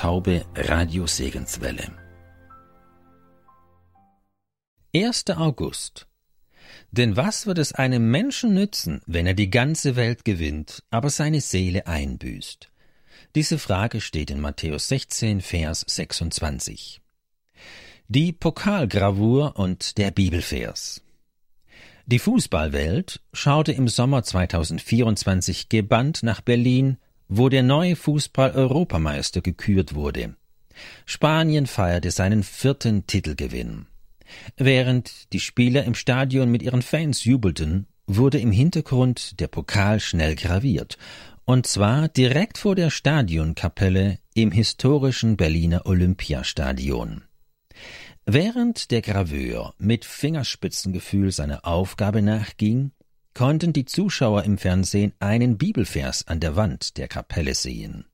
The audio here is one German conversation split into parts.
taube Radio-Segenswelle. 1. August. Denn was wird es einem Menschen nützen, wenn er die ganze Welt gewinnt, aber seine Seele einbüßt? Diese Frage steht in Matthäus 16, Vers 26. Die Pokalgravur und der Bibelvers. Die Fußballwelt schaute im Sommer 2024 gebannt nach Berlin, wo der neue Fußball-Europameister gekürt wurde. Spanien feierte seinen 4. Titelgewinn. Während die Spieler im Stadion mit ihren Fans jubelten, wurde im Hintergrund der Pokal schnell graviert, und zwar direkt vor der Stadionkapelle im historischen Berliner Olympiastadion. Während der Graveur mit Fingerspitzengefühl seiner Aufgabe nachging, konnten die Zuschauer im Fernsehen einen Bibelvers an der Wand der Kapelle sehen.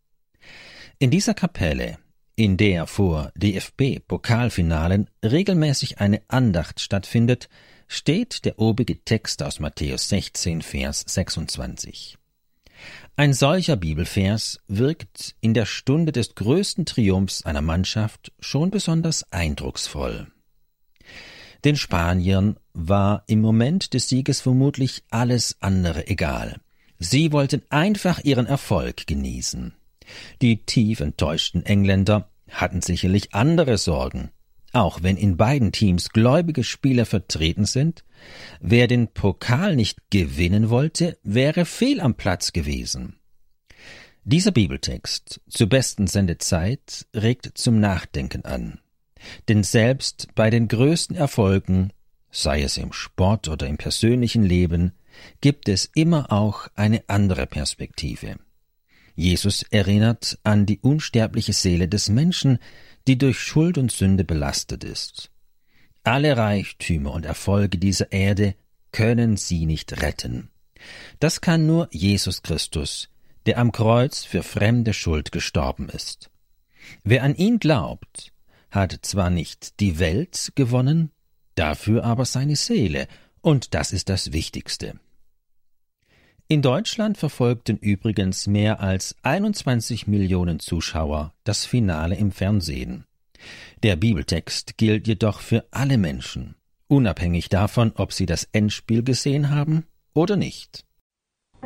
In dieser Kapelle, in der vor DFB-Pokalfinalen regelmäßig eine Andacht stattfindet, steht der obige Text aus Matthäus 16, Vers 26. Ein solcher Bibelvers wirkt in der Stunde des größten Triumphs einer Mannschaft schon besonders eindrucksvoll. Den Spaniern war im Moment des Sieges vermutlich alles andere egal. Sie wollten einfach ihren Erfolg genießen. Die tief enttäuschten Engländer hatten sicherlich andere Sorgen. Auch wenn in beiden Teams gläubige Spieler vertreten sind, wer den Pokal nicht gewinnen wollte, wäre fehl am Platz gewesen. Dieser Bibeltext zur besten Sendezeit regt zum Nachdenken an. Denn selbst bei den größten Erfolgen, sei es im Sport oder im persönlichen Leben, gibt es immer auch eine andere Perspektive. Jesus erinnert an die unsterbliche Seele des Menschen, die durch Schuld und Sünde belastet ist. Alle Reichtümer und Erfolge dieser Erde können sie nicht retten. Das kann nur Jesus Christus, der am Kreuz für fremde Schuld gestorben ist. Wer an ihn glaubt, hat zwar nicht die Welt gewonnen, dafür aber seine Seele, und das ist das Wichtigste. In Deutschland verfolgten übrigens mehr als 21 Millionen Zuschauer das Finale im Fernsehen. Der Bibeltext gilt jedoch für alle Menschen, unabhängig davon, ob sie das Endspiel gesehen haben oder nicht.